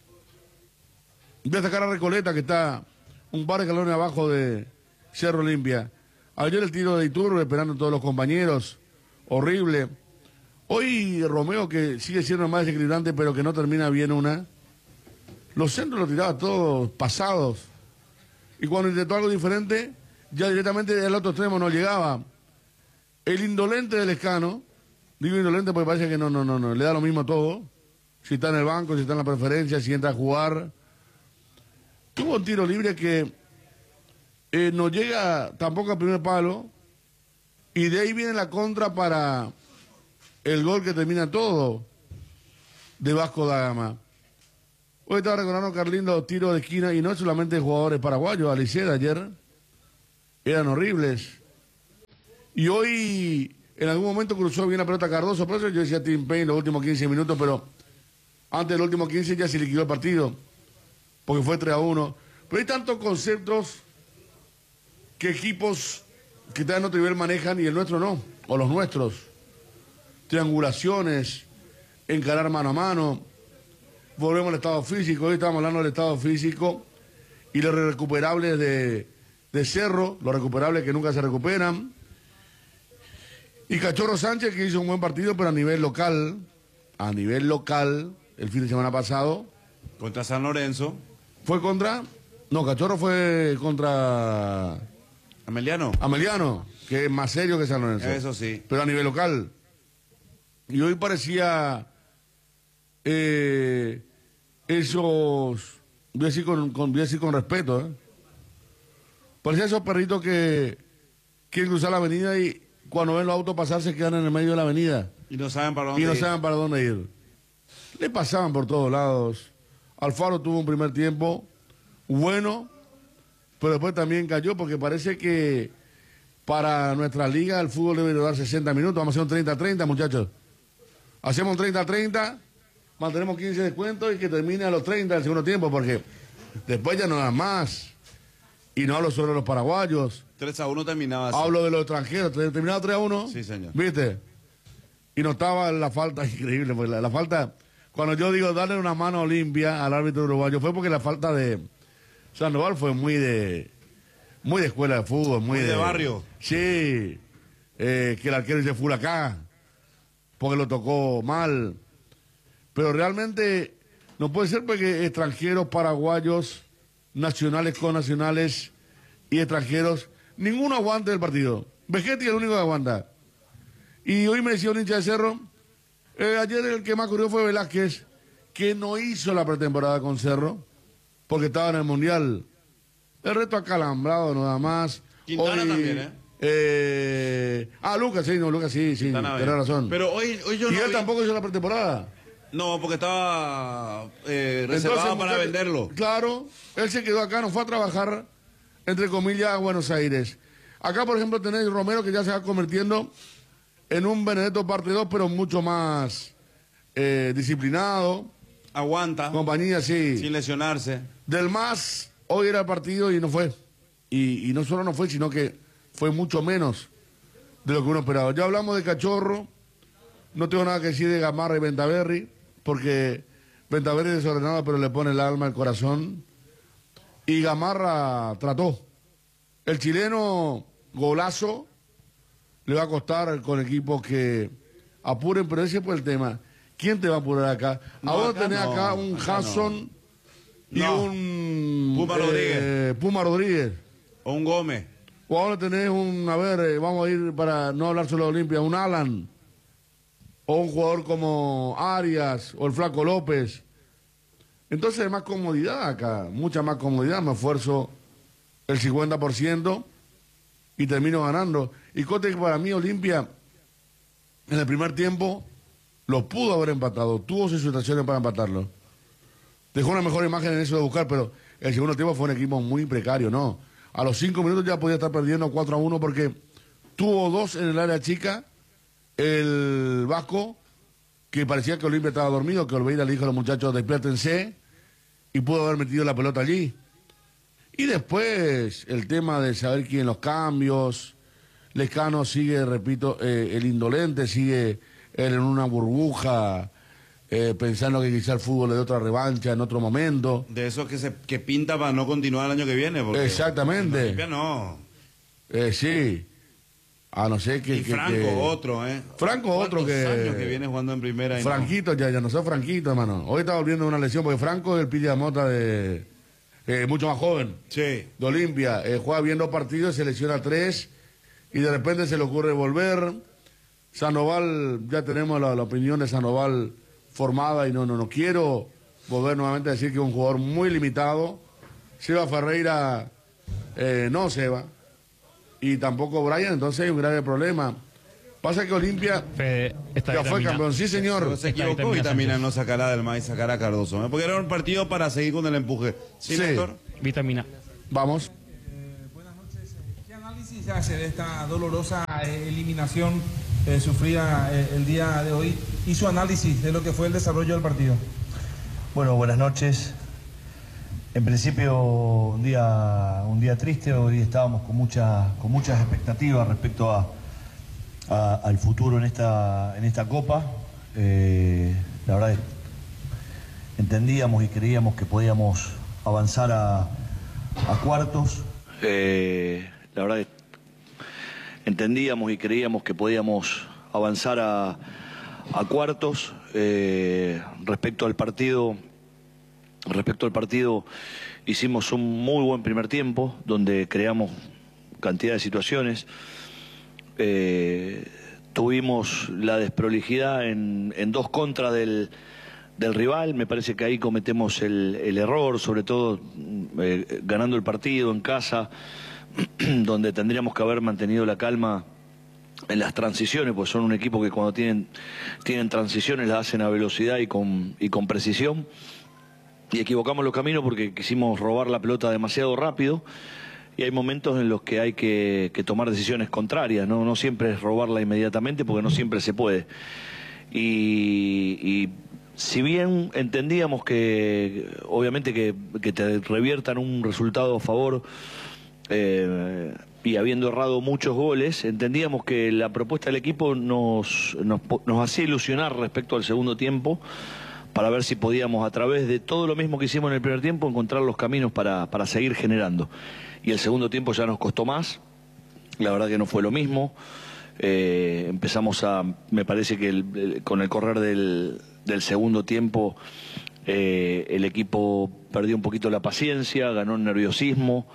Voy a sacar a Recoleta, que está un par de escalones abajo de Cerro Olimpia. Ayer el tiro de Iturbe, esperando a todos los compañeros. Horrible. Hoy Romeo, que sigue siendo el más desequilibrante, pero que no termina bien una. Los centros los tiraba todos pasados. Y cuando intentó algo diferente, ya directamente del otro extremo no llegaba. El indolente del Escano, digo indolente porque parece que no, no, no, no, le da lo mismo todo. Si está en el banco, si está en la preferencia, si entra a jugar. Tuvo un tiro libre que eh, no llega tampoco al primer palo. Y de ahí viene la contra para el gol que termina todo de Vasco da Gama. Hoy estaba recordando Carlindo los tiros de esquina y no solamente jugadores paraguayos, Aliceda ayer eran horribles. Y hoy en algún momento cruzó bien la pelota Cardoso, por eso yo decía Tim Payne los últimos quince minutos, pero antes de los últimos quince ya se liquidó el partido, porque fue tres a uno. Pero hay tantos conceptos que equipos que están en otro nivel manejan y el nuestro no, o los nuestros. Triangulaciones, encarar mano a mano. Volvemos al estado físico, hoy estamos hablando del estado físico y los recuperables de, de Cerro, los recuperables que nunca se recuperan. Y Cachorro Sánchez, que hizo un buen partido, pero a nivel local, a nivel local, el fin de semana pasado. Contra San Lorenzo. ¿Fue contra? No, Cachorro fue contra... Ameliano. Ameliano, que es más serio que San Lorenzo. Eso sí. Pero a nivel local. Y hoy parecía... Eh, esos, voy a decir con, con, voy a decir con respeto, ¿eh? Parecía esos perritos que quieren cruzar la avenida y cuando ven los autos pasar se quedan en el medio de la avenida. Y no saben para dónde y no ir. saben para dónde ir. Le pasaban por todos lados. Alfaro tuvo un primer tiempo bueno, pero después también cayó porque parece que para nuestra liga el fútbol debe durar sesenta minutos. Vamos a hacer un treinta a treinta, muchachos. Hacemos un treinta a treinta, mantenemos quince descuentos y que termine a los treinta del segundo tiempo, porque después ya no da más. Y no hablo sobre los paraguayos. tres a uno terminaba así. Hablo de los extranjeros. ¿Terminaba tres a uno? Sí, señor. ¿Viste? Y notaba la falta, increíble, pues la, la falta, cuando yo digo darle una mano limpia al árbitro uruguayo, fue porque la falta de Sandoval fue muy de muy de escuela de fútbol, muy, Muy de barrio. Sí, eh, que el arquero dice full acá, porque lo tocó mal. Pero realmente no puede ser porque extranjeros, paraguayos, nacionales con nacionales y extranjeros, ninguno aguanta el partido. Vegetti es el único que aguanta. Y hoy me decía un hincha de Cerro, eh, ayer el que más ocurrió fue Velázquez, que no hizo la pretemporada con Cerro, porque estaba en el Mundial. El resto acalambrado nada más. Quintana hoy, también, ¿eh? eh ah, Lucas, sí, no, Lucas sí, sí, Quintana tenés bien. razón. Pero hoy, hoy yo y no él vi- tampoco hizo la pretemporada. No, porque estaba eh, reservado Entonces, para muchacho, venderlo. Claro, él se quedó acá, no fue a trabajar, entre comillas, a Buenos Aires. Acá, por ejemplo, tenés Romero, que ya se va convirtiendo en un Benedetto parte dos, pero mucho más eh, disciplinado. Aguanta. Compañía, sí. Sin lesionarse. Del más, hoy era el partido y no fue. Y, y no solo no fue, sino que fue mucho menos de lo que uno esperaba. Ya hablamos de Cachorro, no tengo nada que decir de Gamarra y Ventaverri, porque Ventaverri es desordenado, pero le pone el alma, el corazón. Y Gamarra trató. El chileno, golazo, le va a costar con equipos que apuren, pero ese fue el tema. ¿Quién te va a apurar acá? No, Ahora acá tenés no, acá un acá Hasson y No. un... Puma eh, Rodríguez. Puma Rodríguez. O un Gómez. O ahora tenés un, a ver, eh, vamos a ir para no hablar solo de Olimpia, un Alan. O un jugador como Arias o el Flaco López. Entonces hay más comodidad acá, mucha más comodidad. Me esfuerzo el cincuenta por ciento y termino ganando. Y conte que para mí Olimpia, en el primer tiempo, lo pudo haber empatado. Tuvo sus situaciones para empatarlo. Dejó una mejor imagen en eso de buscar, pero el segundo tiempo fue un equipo muy precario, ¿no? A los cinco minutos ya podía estar perdiendo cuatro a uno porque tuvo dos en el área chica. El Vasco, que parecía que Olimpia estaba dormido, que Olveira le dijo a los muchachos, despiértense, y pudo haber metido la pelota allí. Y después, el tema de saber quién los cambios. Lescano sigue, repito, eh, el indolente, sigue él en una burbuja, eh, pensando que quizá el fútbol le dé otra revancha en otro momento. De esos que se que pinta para no continuar el año que viene. Porque Exactamente. en Olimpia no. Eh, sí. A no ser que... Y que- Franco, que- otro, ¿eh? Franco, otro ¿Cuántos que... años que viene jugando en primera y no? Franquito, ya, ya no soy Franquito, hermano. Hoy está volviendo de una lesión, porque Franco es el Pillamota de... eh, mucho más joven. Sí. De Olimpia. Eh, juega bien dos partidos, se lesiona tres, y de repente se le ocurre volver. Sandoval, ya tenemos la, la opinión de Sandoval formada, y no, no, no quiero volver nuevamente a decir que es un jugador muy limitado. Seba Ferreira eh, no se va. Y tampoco Brian, entonces hay un grave problema. Pasa que Olimpia Fede, está ya fue vitamina. campeón, sí señor. Pero se Esta equivocó vitamina Vitamina Sánchez. no sacará del maíz, sacará a Cardoso, ¿eh? Porque era un partido para seguir con el empuje. ¿Sí, Sí. Néstor? Vitamina. Vamos. ¿Qué análisis se hace de esta dolorosa eh, eliminación eh, sufrida eh, el día de hoy y su análisis de lo que fue el desarrollo del partido? Bueno, buenas noches. En principio, un día, un día triste. Hoy estábamos con, mucha, con muchas expectativas respecto a, a- al futuro en esta, en esta Copa. Eh, la verdad, entendíamos y creíamos que podíamos avanzar a, a cuartos. Eh, la verdad, entendíamos y creíamos que podíamos avanzar a, a cuartos. Eh, respecto al partido... Respecto al partido, hicimos un muy buen primer tiempo, donde creamos cantidad de situaciones. Eh, tuvimos la desprolijidad en, en dos contras del, del rival. Me parece que ahí cometemos el, el error, sobre todo eh, ganando el partido en casa, donde tendríamos que haber mantenido la calma en las transiciones, pues son un equipo que cuando tienen, tienen transiciones las hacen a velocidad y con, y con precisión. Y equivocamos los caminos porque quisimos robar la pelota demasiado rápido y hay momentos en los que hay que, que tomar decisiones contrarias, ¿no? No siempre es robarla inmediatamente porque no siempre se puede. Y, y si bien entendíamos que obviamente que, que te reviertan un resultado a favor eh, y habiendo errado muchos goles, entendíamos que la propuesta del equipo nos, nos, nos hacía ilusionar respecto al segundo tiempo, para ver si podíamos, a través de todo lo mismo que hicimos en el primer tiempo, encontrar los caminos para, para seguir generando. Y el segundo tiempo ya nos costó más, la verdad que no fue lo mismo. Eh, empezamos a, me parece que el, el, con el correr del, del segundo tiempo, eh, el equipo perdió un poquito la paciencia, ganó el nerviosismo,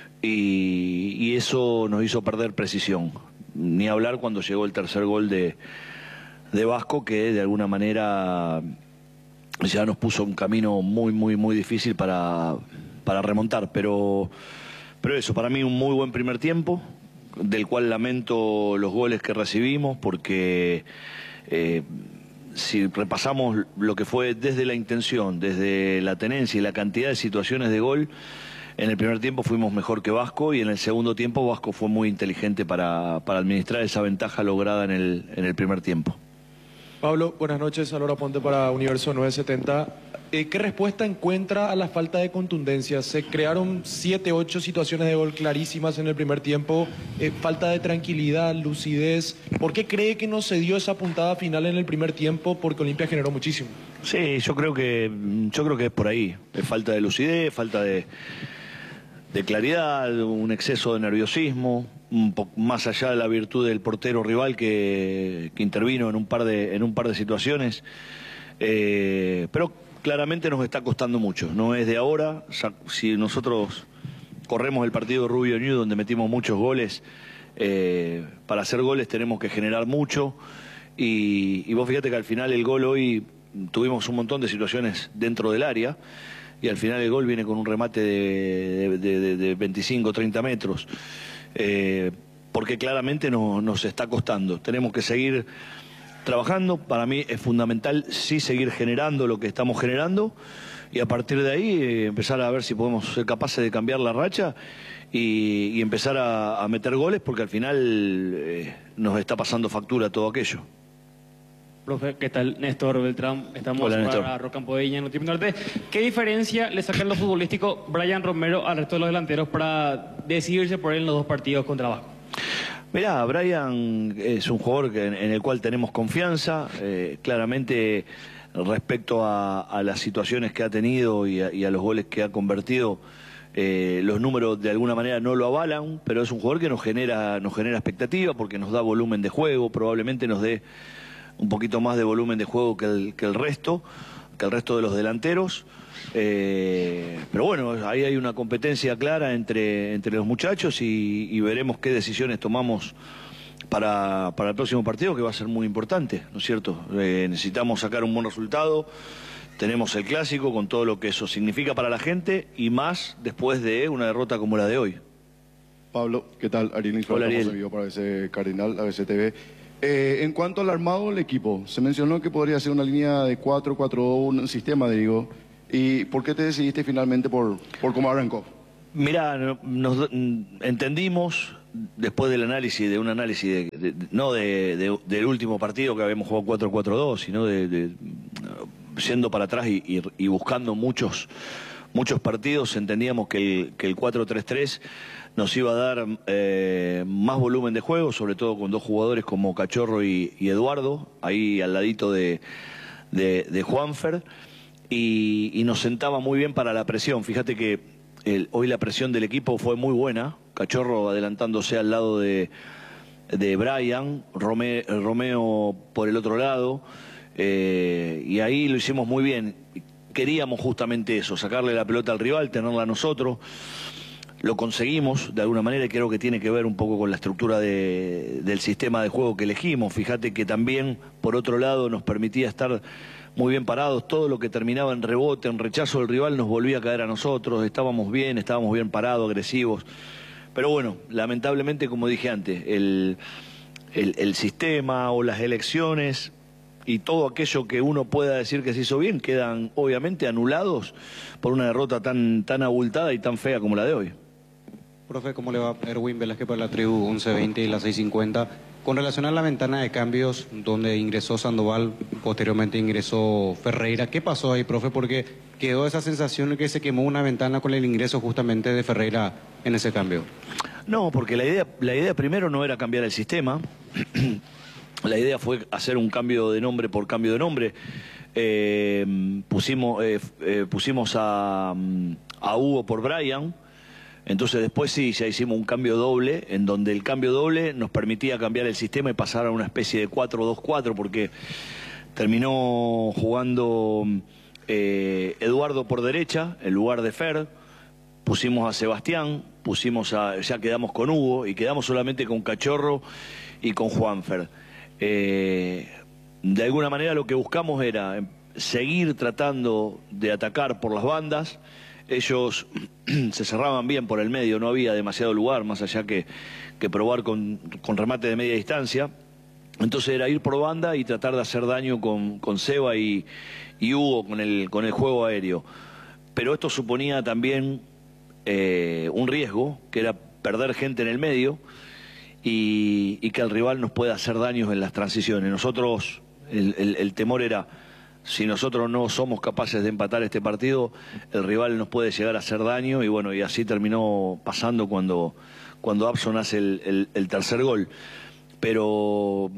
y, y eso nos hizo perder precisión. Ni hablar cuando llegó el tercer gol de, de Vasco, que de alguna manera ya nos puso un camino muy, muy, muy difícil para, para remontar. Pero, pero eso, para mí un muy buen primer tiempo, del cual lamento los goles que recibimos, porque eh, si repasamos lo que fue desde la intención, desde la tenencia y la cantidad de situaciones de gol, en el primer tiempo fuimos mejor que Vasco y en el segundo tiempo Vasco fue muy inteligente para, para administrar esa ventaja lograda en el, en el primer tiempo. Pablo, buenas noches. Alora Ponte para Universo nueve setenta. Eh, ¿Qué respuesta encuentra a la falta de contundencia? Se crearon siete, ocho situaciones de gol clarísimas en el primer tiempo. Eh, falta de tranquilidad, lucidez. ¿Por qué cree que no se dio esa puntada final en el primer tiempo? Porque Olimpia generó muchísimo. Sí, yo creo que, yo creo que es por ahí. Es falta de lucidez, falta de, de claridad, un exceso de nerviosismo, un poco más allá de la virtud del portero rival que, que intervino en un par de, en un par de situaciones. Eh, pero claramente nos está costando mucho, no es de ahora. Si nosotros corremos el partido de Rubio Ñu, donde metimos muchos goles, eh, para hacer goles tenemos que generar mucho, y, y vos fíjate que al final el gol hoy tuvimos un montón de situaciones dentro del área, y al final el gol viene con un remate de, de, de, de veinticinco, treinta metros, eh, porque claramente no, nos está costando. Tenemos que seguir trabajando. Para mí es fundamental sí seguir generando lo que estamos generando, y a partir de ahí eh, empezar a ver si podemos ser capaces de cambiar la racha y, y empezar a, a meter goles, porque al final eh, nos está pasando factura todo aquello. Profe, ¿qué tal? Néstor Beltrán, estamos Hola, para Néstor. Rock Campoeña en Noticias Norte. ¿Qué diferencia le saca en lo futbolístico Brian Romero al resto de los delanteros para decidirse por él en los dos partidos contra Vasco? Mirá, Brian es un jugador que, en el cual tenemos confianza, eh, claramente respecto a, a las situaciones que ha tenido y a, y a los goles que ha convertido, eh, los números de alguna manera no lo avalan, pero es un jugador que nos genera, nos genera expectativa porque nos da volumen de juego, probablemente nos dé un poquito más de volumen de juego que el, que el resto, que el resto de los delanteros. Eh, pero bueno, ahí hay una competencia clara entre, entre los muchachos, y, y veremos qué decisiones tomamos para, para el próximo partido, que va a ser muy importante, ¿no es cierto? Eh, necesitamos sacar un buen resultado, tenemos el clásico con todo lo que eso significa para la gente, y más después de una derrota como la de hoy. Pablo, ¿qué tal? Ariel Hola, Ariel. Para ese Cardinal, A B C T V. Eh, en cuanto al armado del equipo, se mencionó que podría ser una línea de cuatro cuatro dos, un sistema, digo. ¿Y por qué te decidiste finalmente por, por cómo arrancó? Mira, nos entendimos después del análisis, de un análisis, de, de, no de, de, del último partido que habíamos jugado cuatro cuatro dos, sino de, de yendo para atrás y, y, y buscando muchos, muchos partidos, entendíamos que el, que el cuatro tres tres nos iba a dar eh, más volumen de juego, sobre todo con dos jugadores como Cachorro y, y Eduardo, ahí al ladito de, de, de Juanfer, y, y nos sentaba muy bien para la presión. Fíjate que el, hoy la presión del equipo fue muy buena, Cachorro adelantándose al lado de, de Brian, Rome, Romeo por el otro lado, eh, y ahí lo hicimos muy bien. Queríamos justamente eso, sacarle la pelota al rival, tenerla a nosotros. Lo conseguimos de alguna manera y creo que tiene que ver un poco con la estructura de, del sistema de juego que elegimos. Fíjate que también, por otro lado, nos permitía estar muy bien parados. Todo lo que terminaba en rebote, en rechazo del rival, nos volvía a caer a nosotros. Estábamos bien, estábamos bien parados, agresivos. Pero bueno, lamentablemente, como dije antes, el, el, el sistema o las elecciones y todo aquello que uno pueda decir que se hizo bien quedan obviamente anulados por una derrota tan, tan abultada y tan fea como la de hoy. Profe, ¿cómo le va? Erwin Velázquez para la tribu once veinte y la seis cincuenta. Con relación a la ventana de cambios donde ingresó Sandoval, posteriormente ingresó Ferreira, ¿qué pasó ahí, profe? Porque quedó esa sensación de que se quemó una ventana con el ingreso justamente de Ferreira en ese cambio. No, porque la idea, la idea primero no era cambiar el sistema. La idea fue hacer un cambio de nombre por cambio de nombre. Eh, pusimos, eh, eh, pusimos a, a Hugo por Brian. Entonces después sí, ya hicimos un cambio doble, en donde el cambio doble nos permitía cambiar el sistema y pasar a una especie de cuatro dos cuatro, porque terminó jugando eh, Eduardo por derecha, en lugar de Fer. Pusimos a Sebastián, pusimos a, ya quedamos con Hugo y quedamos solamente con Cachorro y con Juanfer. Eh, de alguna manera lo que buscamos era seguir tratando de atacar por las bandas. Ellos se cerraban bien por el medio, no había demasiado lugar, más allá que, que probar con, con remate de media distancia. Entonces era ir por banda y tratar de hacer daño con, con Seba y, y Hugo con el, con el juego aéreo. Pero esto suponía también eh, un riesgo, que era perder gente en el medio y, y que el rival nos pueda hacer daños en las transiciones. Nosotros, el, el, el temor era, si nosotros no somos capaces de empatar este partido, el rival nos puede llegar a hacer daño, y bueno, y así terminó pasando cuando, cuando Abson hace el, el, el tercer gol. Pero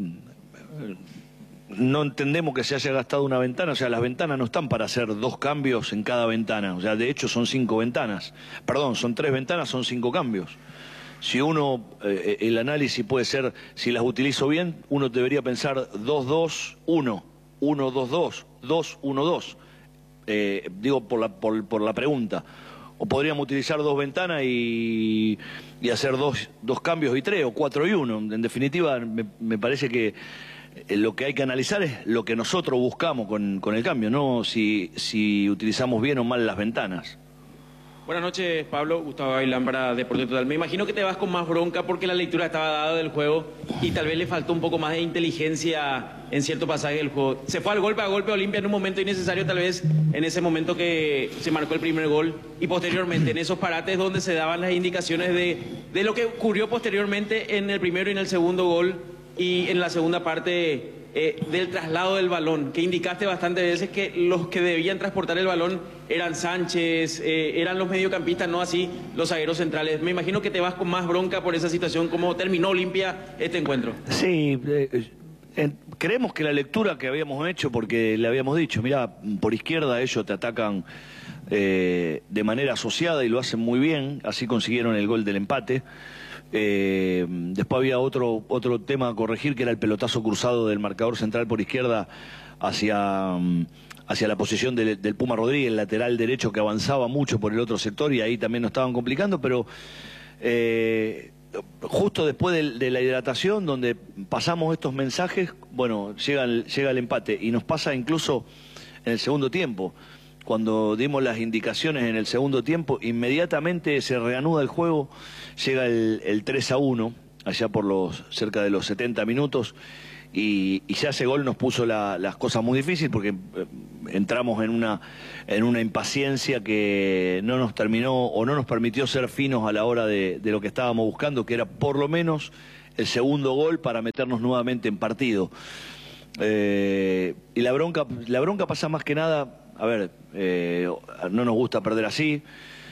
no entendemos que se haya gastado una ventana, o sea, las ventanas no están para hacer dos cambios en cada ventana, o sea, de hecho son cinco ventanas, perdón, son tres ventanas, son cinco cambios. Si uno, eh, el análisis puede ser, si las utilizo bien, uno debería pensar dos dos uno, uno dos dos, dos uno dos, eh, digo por la, por, por la pregunta. O podríamos utilizar dos ventanas y, y hacer dos, dos cambios y tres, o cuatro y uno. En definitiva, me, me parece que lo que hay que analizar es lo que nosotros buscamos con, con el cambio, no si, si utilizamos bien o mal las ventanas. Buenas noches, Pablo. Gustavo Gavilán para Deporte Total. Me imagino que te vas con más bronca porque la lectura estaba dada del juego y tal vez le faltó un poco más de inteligencia en cierto pasaje del juego. Se fue al golpe a golpe a Olimpia en un momento innecesario, tal vez en ese momento que se marcó el primer gol, y posteriormente en esos parates donde se daban las indicaciones de, de lo que ocurrió posteriormente en el primero y en el segundo gol, y en la segunda parte eh, del traslado del balón, que indicaste bastantes veces que los que debían transportar el balón eran Sánchez, eh, eran los mediocampistas, no así los zagueros centrales. Me imagino que te vas con más bronca por esa situación. ¿Cómo terminó Olimpia este encuentro? Sí, eh, eh, creemos que la lectura que habíamos hecho, porque le habíamos dicho, mira, por izquierda ellos te atacan eh, de manera asociada y lo hacen muy bien, así consiguieron el gol del empate. Eh, después había otro, otro tema a corregir, que era el pelotazo cruzado del marcador central por izquierda hacia, hacia la posición del, del Puma Rodríguez, el lateral derecho, que avanzaba mucho por el otro sector, y ahí también nos estaban complicando, pero eh, justo después de, de la hidratación, donde pasamos estos mensajes, bueno, llega el, llega el empate, y nos pasa incluso en el segundo tiempo. Cuando dimos las indicaciones en el segundo tiempo, inmediatamente se reanuda el juego, llega el, el tres a uno, allá por los cerca de los setenta minutos, y, y ya ese gol nos puso la, las cosas muy difíciles porque eh, entramos en una, en una impaciencia que no nos terminó o no nos permitió ser finos a la hora de, de lo que estábamos buscando, que era por lo menos el segundo gol para meternos nuevamente en partido. Eh, y la bronca, la bronca pasa más que nada, a ver, eh, no nos gusta perder así,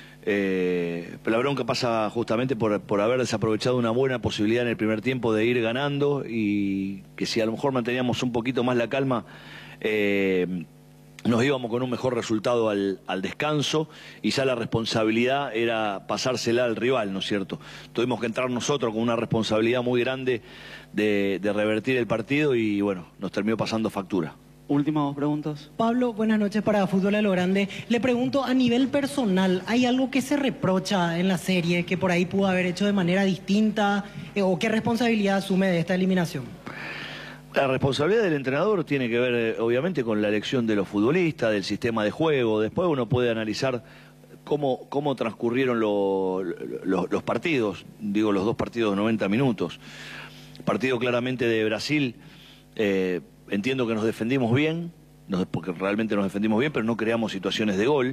eh, pero la bronca pasa justamente por, por haber desaprovechado una buena posibilidad en el primer tiempo de ir ganando, y que si a lo mejor manteníamos un poquito más la calma, eh, nos íbamos con un mejor resultado al, al descanso, y ya la responsabilidad era pasársela al rival, ¿no es cierto? Tuvimos que entrar nosotros con una responsabilidad muy grande de, de revertir el partido, y bueno, nos terminó pasando factura. Últimas dos preguntas. Pablo, buenas noches para Fútbol a lo Grande. Le pregunto, a nivel personal, ¿hay algo que se reprocha en la serie que por ahí pudo haber hecho de manera distinta, eh, o qué responsabilidad asume de esta eliminación? La responsabilidad del entrenador tiene que ver, eh, obviamente, con la elección de los futbolistas, del sistema de juego. Después uno puede analizar cómo, cómo transcurrieron lo, lo, los partidos, digo, los dos partidos de noventa minutos. Partido claramente de Brasil, eh, entiendo que nos defendimos bien, nos, porque realmente nos defendimos bien, pero no creamos situaciones de gol.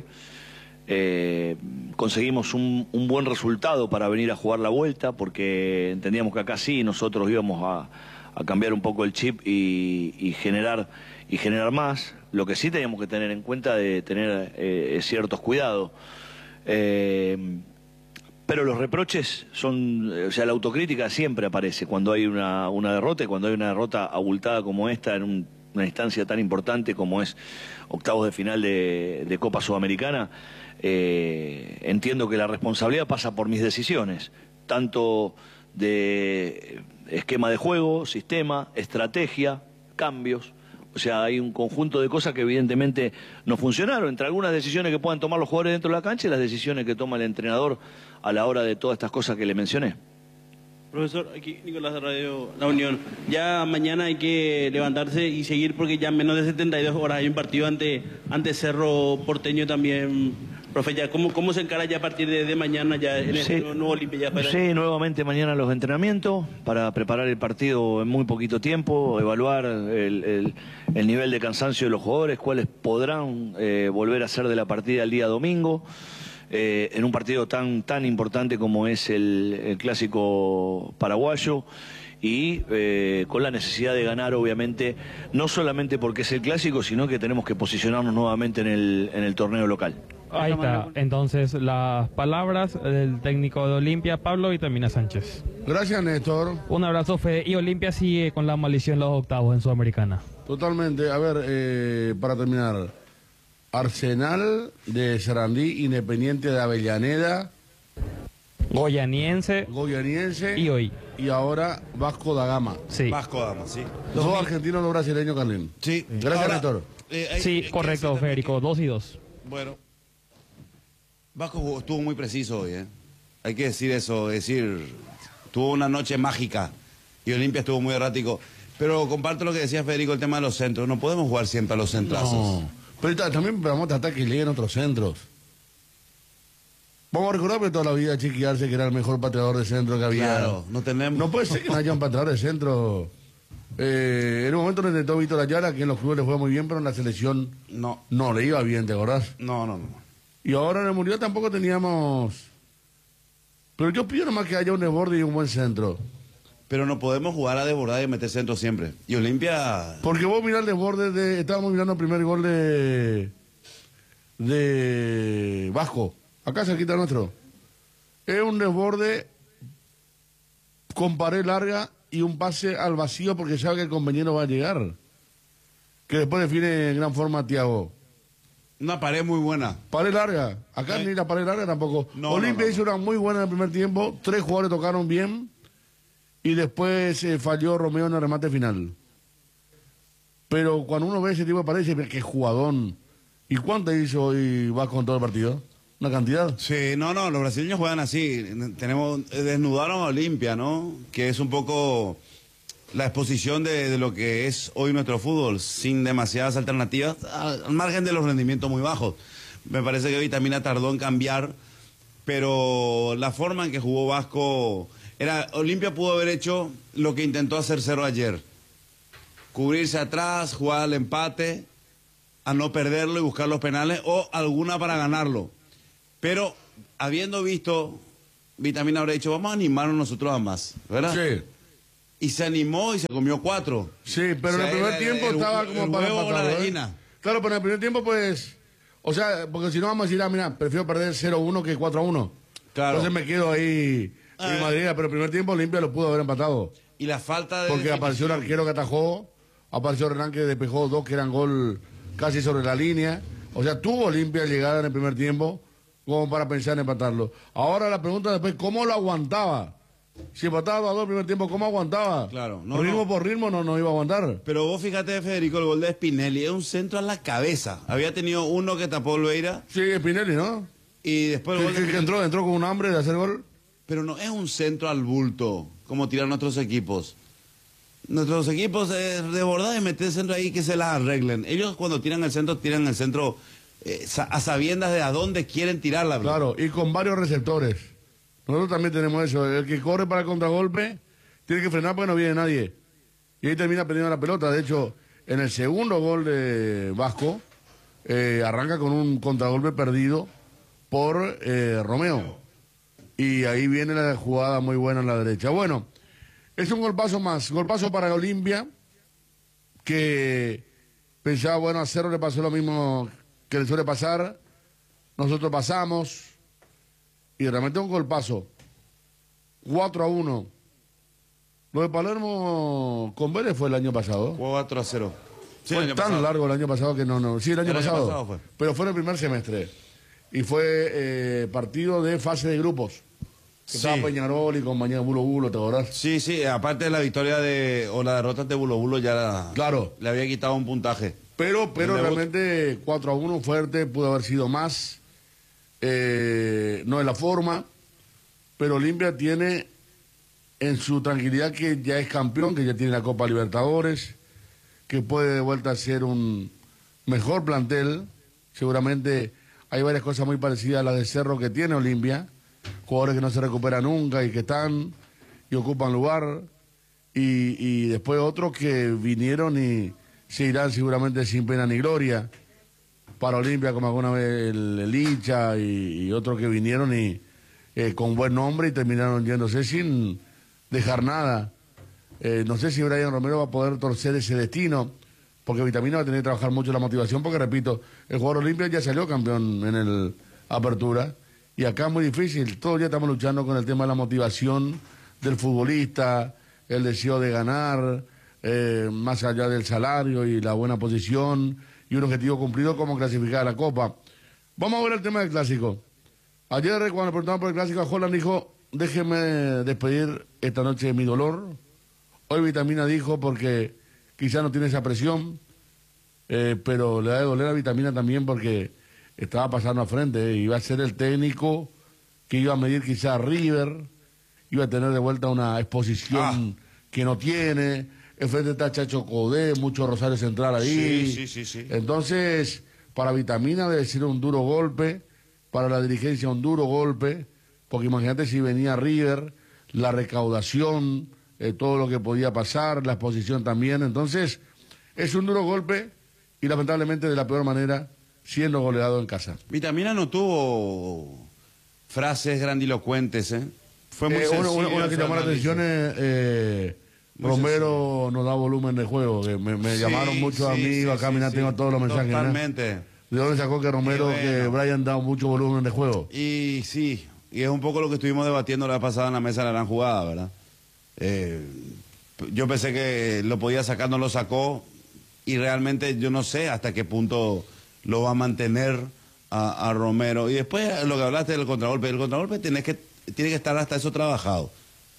Eh, conseguimos un, un buen resultado para venir a jugar la vuelta, porque entendíamos que acá sí nosotros íbamos a, a cambiar un poco el chip y, y, generar, y generar más. Lo que sí teníamos que tener en cuenta de tener eh, ciertos cuidados. Eh, pero los reproches son, o sea, la autocrítica siempre aparece cuando hay una, una derrota, y cuando hay una derrota abultada como esta en un, una instancia tan importante como es octavos de final de, de Copa Sudamericana. Eh, entiendo que la responsabilidad pasa por mis decisiones, tanto de esquema de juego, sistema, estrategia, cambios. O sea, hay un conjunto de cosas que evidentemente no funcionaron, entre algunas decisiones que puedan tomar los jugadores dentro de la cancha y las decisiones que toma el entrenador a la hora de todas estas cosas que le mencioné. Profesor, aquí Nicolás de Radio La Unión. Ya mañana hay que levantarse y seguir, porque ya en menos de setenta y dos horas hay un partido ante, ante Cerro Porteño también. Profe, ya, ¿cómo, ¿cómo se encara ya a partir de, de mañana ya en sí, el nuevo Olimpia? Ya para... Sí, nuevamente mañana los entrenamientos para preparar el partido en muy poquito tiempo, evaluar el, el, el nivel de cansancio de los jugadores, cuáles podrán eh, volver a ser de la partida el día domingo. Eh, en un partido tan tan importante como es el, el clásico paraguayo, y eh, con la necesidad de ganar, obviamente, no solamente porque es el clásico, sino que tenemos que posicionarnos nuevamente en el, en el torneo local. Ahí está, entonces las palabras del técnico de Olimpia, Pablo Vitamina Sánchez. Gracias, Néstor. Un abrazo, Fede. Y Olimpia sigue con la maldición en los octavos en Sudamericana. Totalmente. A ver, eh, para terminar, Arsenal de Sarandí, Independiente de Avellaneda, Goyaniense, Goyaniense y hoy. Y ahora Vasco da Gama. Sí. Vasco da Gama, sí. Dos dos argentinos, dos brasileños, Carlín. Sí. Gracias, Ahora, Néstor. eh, hay- Sí, hay correcto, que Federico. Dos y dos. Bueno, Vasco jugó- estuvo muy preciso hoy, ¿eh? Hay que decir eso, decir, tuvo una noche mágica y Olimpia estuvo muy errático. Pero comparto lo que decía Federico, el tema de los centros. No podemos jugar siempre a los centrazos. No. Pero ta- también vamos a tratar que lleguen otros centros. Vamos a recordar que toda la vida Chiqui Arce, que era el mejor pateador de centro que había. Claro, no tenemos. No puede ser que no haya un pateador de centro. Eh, en un momento lo intentó Víctor Ayala, que en los clubes le fue muy bien, pero en la selección no, no le iba bien, ¿te acordás? No, no, no. Y ahora en el Mundial tampoco teníamos. Pero yo pido nomás que haya un desborde y un buen centro. Pero no podemos jugar a desbordar y meter centro siempre. Y Olimpia... Porque vos mirá el desborde de... Estábamos mirando el primer gol de... De... Vasco. Acá cerquita nuestro. Es un desborde con pared larga y un pase al vacío porque sabe que el compañero va a llegar. Que después define en gran forma Thiago. Una pared muy buena. Pared larga. Acá ni la pared larga tampoco. No, Olimpia no, no. hizo una muy buena en el primer tiempo. Tres jugadores tocaron bien. Y después eh, falló Romeo en el remate final. Pero cuando uno ve ese tipo de pared, dice, qué jugadón. ¿Y cuánto hizo hoy Vasco con todo el partido? ¿Una cantidad? Sí, no, no, los brasileños juegan así. Tenemos, desnudaron a Olimpia, ¿no? Que es un poco la exposición de, de lo que es hoy nuestro fútbol, sin demasiadas alternativas, al margen de los rendimientos muy bajos. Me parece que Vitamina tardó en cambiar, pero la forma en que jugó Vasco Era, Olimpia pudo haber hecho lo que intentó hacer Cerro ayer. Cubrirse atrás, jugar al empate, a no perderlo y buscar los penales, o alguna para ganarlo. Pero, habiendo visto, Vitamina habría dicho, vamos a animarnos nosotros a más, ¿verdad? Sí. Y se animó y se comió cuatro. Sí, pero O sea, en el primer era tiempo el- estaba el como para huevo o la empatarlo, ¿eh? gallina. Claro, pero en el primer tiempo, pues... O sea, porque si no vamos a decir, ah, mira, prefiero perder cero a uno que cuatro a uno. Claro. Entonces me quedo ahí en Madrid, pero el primer tiempo Olimpia lo pudo haber empatado. Y la falta de... Porque apareció el arquero que atajó, apareció Renan que despejó dos que eran gol casi sobre la línea. O sea, tuvo Olimpia llegada en el primer tiempo como para pensar en empatarlo. Ahora la pregunta después, ¿cómo lo aguantaba? Si empataba dos a dos el primer tiempo, ¿cómo aguantaba? Claro, no, ritmo no. por ritmo no, no iba a aguantar. Pero vos fíjate, Federico, el gol de Spinelli es un centro a la cabeza. Había tenido uno que tapó Olveira. Sí, Spinelli, ¿no? Y después el Que, gol de... que- que entró, entró con un hambre de hacer gol. Pero no es un centro al bulto, como tiran nuestros equipos. Nuestros equipos eh, de verdad y meter el centro ahí que se las arreglen. Ellos cuando tiran el centro, tiran el centro eh, sa- a sabiendas de a dónde quieren tirarla. ¿verdad? Claro, y con varios receptores. Nosotros también tenemos eso. El que corre para el contragolpe tiene que frenar porque no viene nadie. Y ahí termina perdiendo la pelota. De hecho, en el segundo gol de Vasco, eh, arranca con un contragolpe perdido por eh, Romeo. Y ahí viene la jugada muy buena en la derecha. Bueno, es un golpazo más. Golpazo para Olimpia, que pensaba, bueno, a Cerro le pasó lo mismo que le suele pasar. Nosotros pasamos. Y realmente un golpazo. cuatro a uno. Lo de Palermo con Vélez fue el año pasado. cuatro a cero. Sí, fue el año tan pasado. largo el año pasado que no, no. Sí, el año, El año pasado, pasado fue. Pero fue en el primer semestre. Y fue eh, partido de fase de grupos. Que Sí. Estaba Peñarol y compañía Bulo Bulo, ¿te acordás? Sí, sí, aparte de la victoria de o la derrota de Bulo Bulo ya la- Claro. le había quitado un puntaje. Pero, pero El debut. realmente cuatro a uno fuerte, pudo haber sido más. Eh, no es la forma. Pero Olimpia tiene en su tranquilidad que ya es campeón, que ya tiene la Copa Libertadores, que puede de vuelta ser un mejor plantel. Seguramente hay varias cosas muy parecidas a las de Cerro que tiene Olimpia. Jugadores que no se recuperan nunca y que están y ocupan lugar. Y, y después otros que vinieron y se irán seguramente sin pena ni gloria para Olimpia, como alguna vez el, el Licha y, y otros que vinieron y eh, con buen nombre y terminaron yéndose sin dejar nada. Eh, no sé si Brian Romero va a poder torcer ese destino, porque Vitamina va a tener que trabajar mucho la motivación, porque repito, el jugador Olimpia ya salió campeón en el Apertura, y acá es muy difícil. Todos ya estamos luchando con el tema de la motivación del futbolista, el deseo de ganar, eh, más allá del salario y la buena posición, y un objetivo cumplido como clasificar a la Copa. Vamos a ver el tema del Clásico. Ayer, cuando le preguntaban por el Clásico, a Holland dijo, déjeme despedir esta noche de mi dolor. Hoy Vitamina dijo, porque quizá no tiene esa presión, eh, pero le da de doler a Vitamina también porque estaba pasando al frente, eh, iba a ser el técnico que iba a medir quizá a River, iba a tener de vuelta una exposición que no tiene, el frente está Chacho Codé, mucho Rosario Central ahí. Sí, sí, sí, sí. Entonces, para Vitamina debe ser un duro golpe, para la dirigencia un duro golpe, porque imagínate si venía River, la recaudación, eh, todo lo que podía pasar, la exposición también. Entonces, es un duro golpe y lamentablemente de la peor manera, siendo goleado en casa. Vitamina no tuvo frases grandilocuentes, ¿eh? Fue muy Eh, una, sencillo una- una que su llamó la análisis. atención es eh, Muy Romero no da volumen de juego, que me, me Sí, llamaron muchos sí, amigos, sí, acá sí, mira, sí. tengo todos los mensajes. ¿no? Totalmente. ¿De dónde sacó que Romero, Qué que bueno. Brian da mucho volumen de juego? Y sí, y es un poco lo que estuvimos debatiendo la vez pasada en la mesa de la gran jugada, ¿verdad? Eh, yo pensé que lo podía sacar, no lo sacó, y realmente yo no sé hasta qué punto lo va a mantener a, a Romero. Y después lo que hablaste del contragolpe, el contragolpe tiene que, tiene que estar hasta eso trabajado.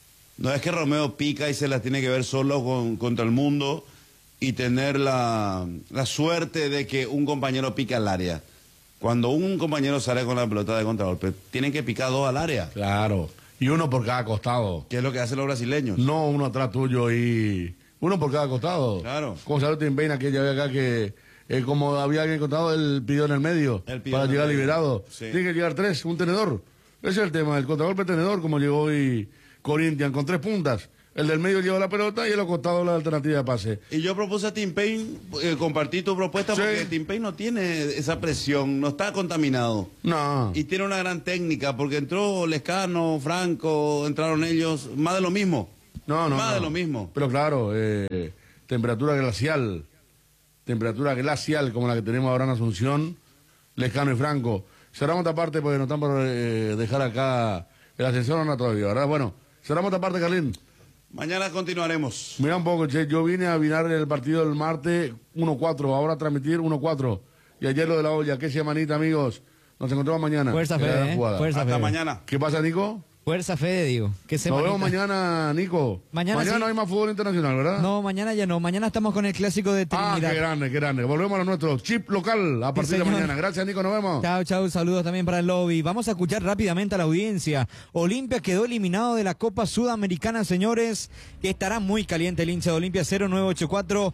No es que Romero pica y se las tiene que ver solo con, contra el mundo y tener la, la suerte de que un compañero pique al área. Cuando un compañero sale con la pelota de contragolpe, tienen que picar dos al área. Claro. Y uno por cada costado. ¿Qué es lo que hacen los brasileños? No uno atrás tuyo y uno por cada costado. Claro. Como salió Tim Bain aquella vez acá que eh, como había alguien contado, él pidió en el medio Él pidió para en el llegar medio. liberado. Sí. Tiene que llegar tres, un tenedor. Ese es el tema, el contragolpe tenedor, como llegó hoy Corinthians, con tres puntas. El del medio lleva la pelota y el acostado la alternativa de pase. Y yo propuse a Tim Payne eh, compartir tu propuesta Sí. porque Tim Payne no tiene esa presión, no está contaminado. No. Y tiene una gran técnica porque entró Lescano, Franco, entraron ellos, más de lo mismo. No, no. Más no. de lo mismo. Pero claro, eh, temperatura glacial. Temperatura glacial como la que tenemos ahora en Asunción, Lescano y Franco. Cerramos esta parte porque nos están por eh, dejar acá el ascensor, no todavía, ¿verdad? Bueno, cerramos esta parte, Carlín. Mañana continuaremos. Mira un poco, che, yo vine a vinar el partido del martes uno cuatro, ahora a transmitir uno cuatro. Y ayer lo de la olla, qué semanita, amigos. Nos encontramos mañana. Fuerza, Fede, ¿eh? Fuerza, Hasta Fede. mañana. ¿Qué pasa, Nico? Fuerza, Fede, digo. ¿Qué Nos semanita? vemos mañana, Nico. Mañana sí. no hay más fútbol internacional, ¿verdad? No, mañana ya no. Mañana estamos con el clásico de Ah, Trinidad. qué grande, qué grande. Volvemos a lo nuestro. Chip local a partir de señor. mañana. Gracias, Nico. Nos vemos. Chao, chao, saludos también para el lobby. Vamos a escuchar rápidamente a la audiencia. Olimpia quedó eliminado de la Copa Sudamericana, señores, que estará muy caliente el hincha de Olimpia. Cero nueve ocho cuatro,